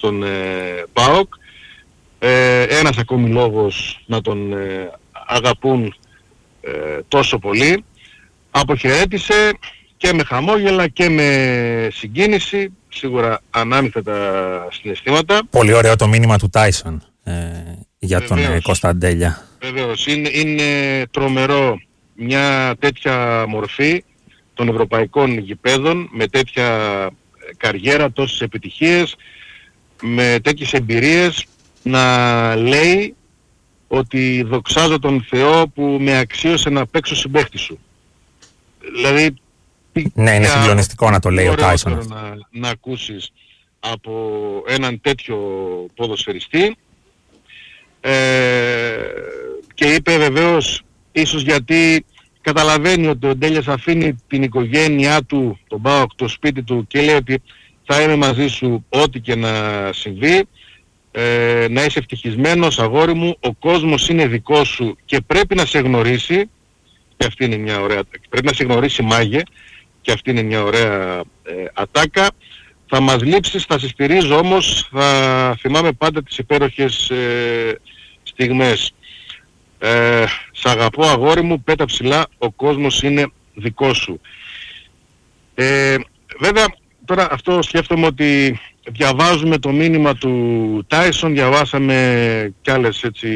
στον ΠΑΟΚ. Ένας ακόμη λόγος να τον αγαπούν τόσο πολύ. Αποχαιρέτησε και με χαμόγελα και με συγκίνηση, σίγουρα ανάμειχτα συναισθήματα. Πολύ ωραίο το μήνυμα του Τάισον για τον Κωνσταντέλια. Βεβαίως, είναι τρομερό μια τέτοια μορφή των ευρωπαϊκών γηπέδων, με τέτοια καριέρα, τόσες επιτυχίες, με τέτοιες εμπειρίες, να λέει ότι δοξάζω τον Θεό που με αξίωσε να παίξω συμπαίχτη σου. Δηλαδή, ναι, είναι συγκλονιστικό να το λέει ο Τάισον. Να ακούσεις από έναν τέτοιο ποδοσφαιριστή. Και είπε βεβαίως, ίσως γιατί καταλαβαίνει ότι ο Ντέλιας αφήνει την οικογένειά του, τον ΠΑΟΚ, το σπίτι του, και λέει ότι θα είμαι μαζί σου ό,τι και να συμβεί, να είσαι ευτυχισμένος αγόρι μου, ο κόσμος είναι δικός σου και πρέπει να σε γνωρίσει, και αυτή είναι μια ωραία, πρέπει να σε γνωρίσει μάγε, και αυτή είναι μια ωραία ατάκα. Θα μας λείψεις, θα σε στηρίζω όμως, θα θυμάμαι πάντα τις υπέροχες στιγμές. Σ' αγαπώ αγόρι μου, πέτα ψηλά, ο κόσμος είναι δικός σου. Βέβαια τώρα αυτό σκέφτομαι ότι διαβάζουμε το μήνυμα του Τάισον, διαβάσαμε κι άλλες έτσι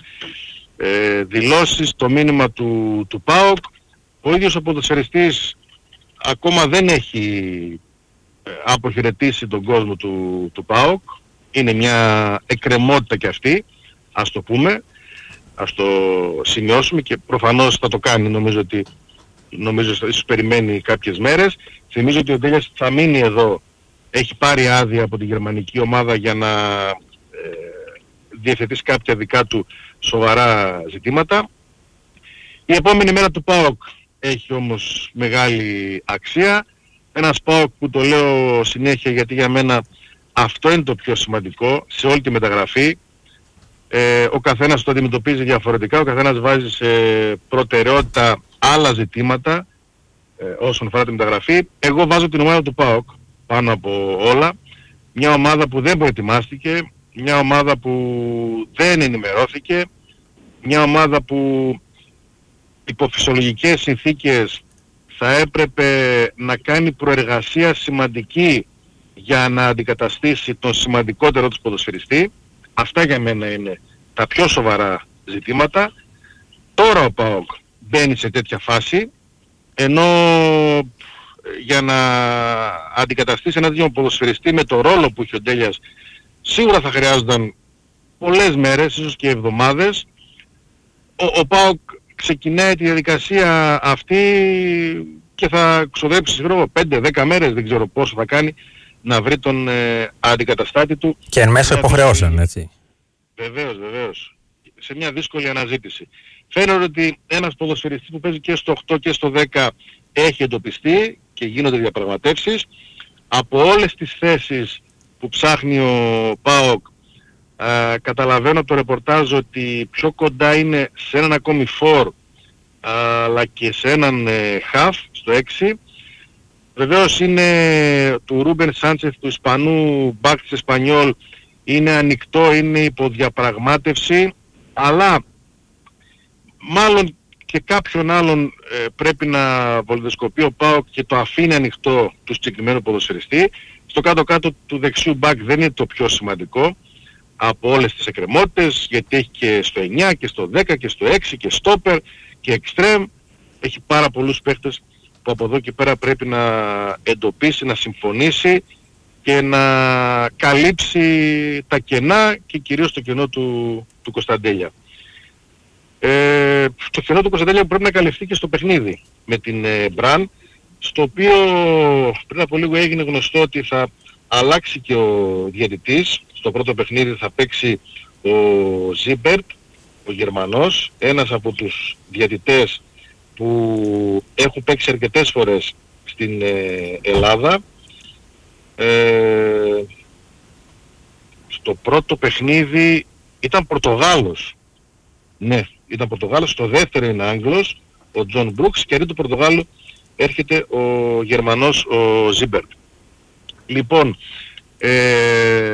δηλώσεις, το μήνυμα του ΠΑΟΚ. Ο ίδιος ο ποδοσφαιριστής ακόμα δεν έχει αποχαιρετήσει τον κόσμο του ΠΑΟΚ. Είναι μια εκκρεμότητα κι αυτή, ας το πούμε, ας το σημειώσουμε, και προφανώς θα το κάνει. Νομίζω ίσως περιμένει κάποιες μέρες. Θυμίζω ότι ο Ντέλιας θα μείνει εδώ, έχει πάρει άδεια από τη γερμανική ομάδα για να διευθετήσει κάποια δικά του σοβαρά ζητήματα. Η επόμενη μέρα του ΠΑΟΚ έχει όμως μεγάλη αξία. Ένας ΠΑΟΚ που το λέω συνέχεια γιατί για μένα αυτό είναι το πιο σημαντικό σε όλη τη μεταγραφή. Ο καθένας το αντιμετωπίζει διαφορετικά, ο καθένας βάζει σε προτεραιότητα άλλα ζητήματα όσον αφορά τη μεταγραφή. Εγώ βάζω την ομάδα του ΠΑΟΚ πάνω από όλα. Μια ομάδα που δεν προετοιμάστηκε, μια ομάδα που δεν ενημερώθηκε, μια ομάδα που υπό φυσιολογικές συνθήκες θα έπρεπε να κάνει προεργασία σημαντική για να αντικαταστήσει τον σημαντικότερο τους ποδοσφαιριστή. Αυτά για μένα είναι τα πιο σοβαρά ζητήματα. Τώρα ο ΠΑΟΚ μπαίνει σε τέτοια φάση, ενώ για να αντικαταστήσει έναν τέτοιο ποδοσφαιριστή με το ρόλο που έχει ο Ντέλιας σίγουρα θα χρειάζονταν πολλές μέρες, ίσως και εβδομάδες. Ο ΠΑΟΚ ξεκινάει τη διαδικασία αυτή και θα ξοδέψει 5-10 μέρες, δεν ξέρω πόσο θα κάνει, να βρει τον αντικαταστάτη του. Και εν μέσω υποχρεώσεων, έτσι. Βεβαίως. Σε μια δύσκολη αναζήτηση. Φαίνεται ότι ένας ποδοσφαιριστής που παίζει και στο 8 και στο 10 έχει εντοπιστεί και γίνονται διαπραγματεύσεις. Από όλες τις θέσεις που ψάχνει ο ΠΑΟΚ, καταλαβαίνω από το ρεπορτάζ ότι πιο κοντά είναι σε έναν ακόμη φορ, αλλά και σε έναν χαφ στο 6. Βεβαίως είναι του Ρούμπεν Σάντσεθ, του Ισπανού μπακ της Εσπανιόλ, είναι ανοιχτό, είναι υποδιαπραγμάτευση, αλλά μάλλον και κάποιον άλλον πρέπει να βολιδοσκοπεί ο ΠΑΟΚ και το αφήνει ανοιχτό του συγκεκριμένου ποδοσφαιριστή. Στο κάτω-κάτω του δεξιού μπακ δεν είναι το πιο σημαντικό από όλες τις εκκρεμότητες, γιατί έχει και στο 9 και στο 10 και στο 6 και στόπερ και εξτρέμ. Έχει πάρα πολλούς παίχτες που από εδώ και πέρα πρέπει να εντοπίσει, να συμφωνήσει και να καλύψει τα κενά, και κυρίως το κενό του Κωνσταντέλια. Το κενό του Κωνσταντέλια πρέπει να καλυφθεί και στο παιχνίδι με την Μπραν, στο οποίο πριν από λίγο έγινε γνωστό ότι θα αλλάξει και ο διαιτητής. Στο πρώτο παιχνίδι θα παίξει ο Ζίμπερτ, ο Γερμανός, ένας από τους διαιτητές που έχουν παίξει αρκετές φορές στην Ελλάδα. Στο πρώτο παιχνίδι ήταν Πορτογάλος. Ναι, ήταν Πορτογάλος. Στο δεύτερο είναι Άγγλος, ο Τζον Μπρούξ, και αντί του Πορτογάλου έρχεται ο Γερμανός, ο Ζίμπερτ. Λοιπόν,